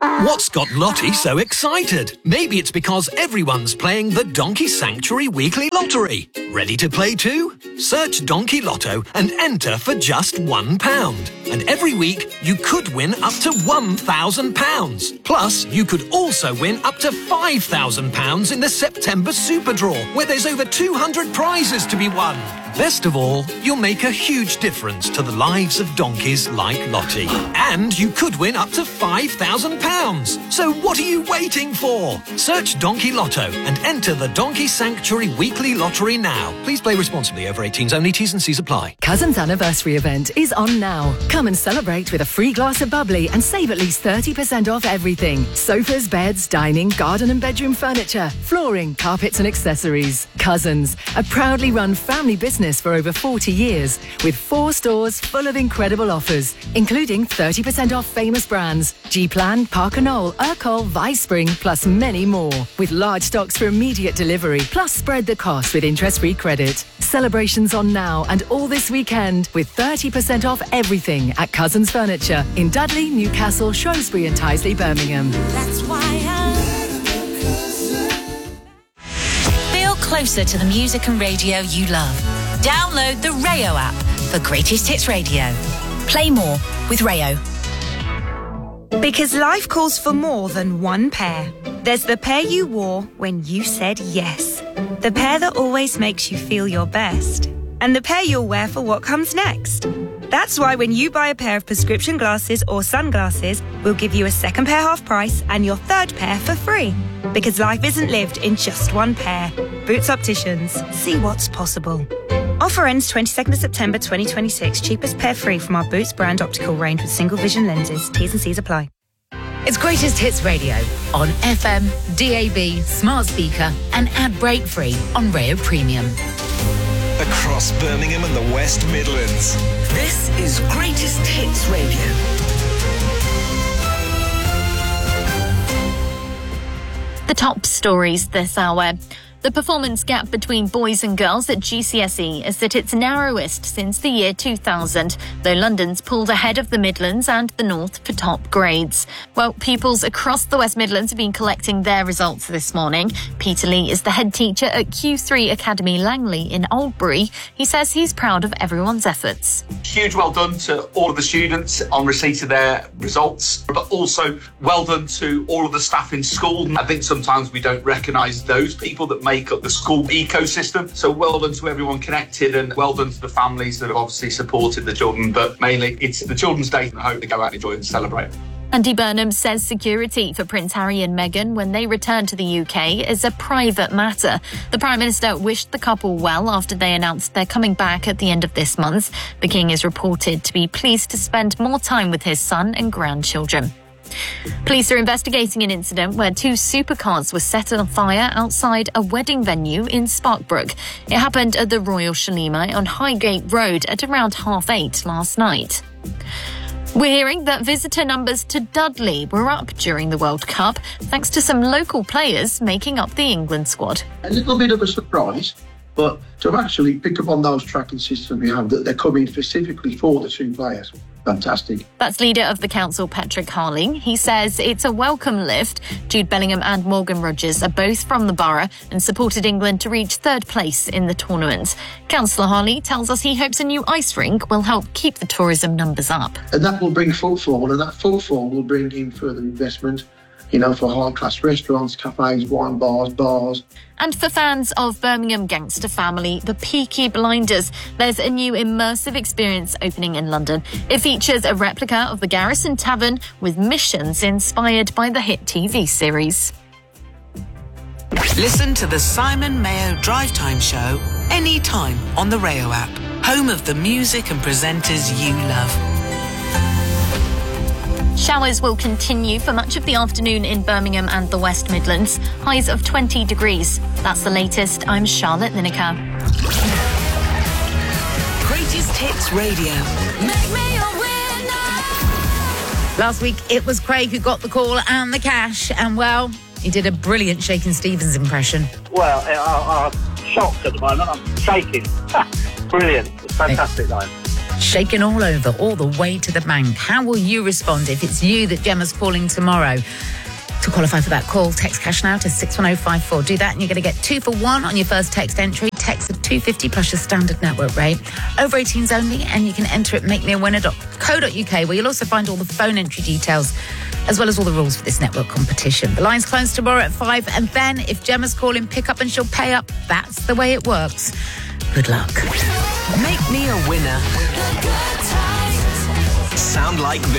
What's got Lottie so excited? Maybe it's because everyone's playing the Donkey Sanctuary Weekly Lottery. Ready to play too? Search Donkey Lotto and enter for just £1. And every week, you could win up to £1,000. Plus, you could also win up to £5,000 in the September Super Draw, where there's over 200 prizes to be won. Best of all, you'll make a huge difference to the lives of donkeys like Lottie. And you could win up to £5,000. So what are you waiting for? Search Donkey Lotto and enter the Donkey Sanctuary Weekly Lottery now. Please play responsibly. Over 18s only. T's and C's apply. Cousins Anniversary event is on now. Come and celebrate with a free glass of bubbly and save at least 30% off everything. Sofas, beds, dining, garden and bedroom furniture, flooring, carpets and accessories. Cousins, a proudly run family business for over 40 years, with 4 stores full of incredible offers, including 30% off famous brands, G-Plan, Parker Knoll, Urcol, Vicepring, plus many more, with large stocks for immediate delivery, plus spread the cost with interest-free credit. Celebrations on now and all this weekend, with 30% off everything at Cousins Furniture in Dudley, Newcastle, Shrewsbury and Tyseley, Birmingham. That's why feel closer to the music and radio you love. Download the Rayo app for Greatest Hits Radio. Play more with Rayo. Because life calls for more than one pair. There's the pair you wore when you said yes. The pair that always makes you feel your best. And the pair you'll wear for what comes next. That's why when you buy a pair of prescription glasses or sunglasses, we'll give you a second pair half price and your third pair for free. Because life isn't lived in just one pair. Boots Opticians. See what's possible. Offer ends 22nd of September 2026. Cheapest pair free from our Boots brand optical range with single vision lenses. T's and C's apply. It's Greatest Hits Radio on FM, DAB, smart speaker and ad break free on Rayo Premium. Across Birmingham and the West Midlands. This is Greatest Hits Radio. The top stories this hour. The performance gap between boys and girls at GCSE is at its narrowest since the year 2000, though London's pulled ahead of the Midlands and the North for top grades. Well, pupils across the West Midlands have been collecting their results this morning. Peter Lee is the head teacher at Q3 Academy Langley in Oldbury. He says he's proud of everyone's efforts. Huge well done to all of the students on receipt of their results, but also well done to all of the staff in school. I think sometimes we don't recognise those people that make up the school ecosystem. So well done to everyone connected and well done to the families that have obviously supported the children. But mainly it's the Children's Day and I hope they go out and enjoy and celebrate. Andy Burnham says security for Prince Harry and Meghan when they return to the UK is a private matter. The Prime Minister wished the couple well after they announced they're coming back at the end of this month. The King is reported to be pleased to spend more time with his son and grandchildren. Police are investigating an incident where 2 supercars were set on fire outside a wedding venue in Sparkbrook. It happened at the Royal Shalima on Highgate Road at around 8:30 last night. We're hearing that visitor numbers to Dudley were up during the World Cup, thanks to some local players making up the England squad. A little bit of a surprise, but to actually pick up on those tracking systems we have, that they're coming specifically for the 2 players. Fantastic. That's leader of the council, Patrick Harling. He says it's a welcome lift. Jude Bellingham and Morgan Rogers are both from the borough and supported England to reach 3rd place in the tournament. Councillor Harley tells us he hopes a new ice rink will help keep the tourism numbers up. And that will bring footfall, and that footfall will bring in further investment, for high-class restaurants, cafes, wine bars. And for fans of Birmingham gangster family, The Peaky Blinders, there's a new immersive experience opening in London. It features a replica of the Garrison Tavern with missions inspired by the hit TV series. Listen to the Simon Mayo Drive Time Show anytime on the Rayo app, home of the music and presenters you love. Showers will continue for much of the afternoon in Birmingham and the West Midlands. Highs of 20 degrees. That's the latest. I'm Charlotte Lineker. Greatest Hits Radio. Make me a winner. Last week, it was Craig who got the call and the cash. And, well, he did a brilliant Shakin' Stevens impression. Well, I'm shocked at the moment. I'm shaking. Brilliant. It's fantastic line. Shaking all over, all the way to the bank. How will you respond if it's you that Gemma's calling tomorrow? To qualify for that call, text cash now to 61054. Do that and you're going to get 2 for 1 on your first text entry. Text of $2.50 plus your standard network rate. Over 18s only, and you can enter at makemeawinner.co.uk, where you'll also find all the phone entry details as well as all the rules for this network competition. The line's closed tomorrow at 5, and then if Gemma's calling, pick up and she'll pay up. That's the way it works. Good luck. Make me a winner. Sound like this.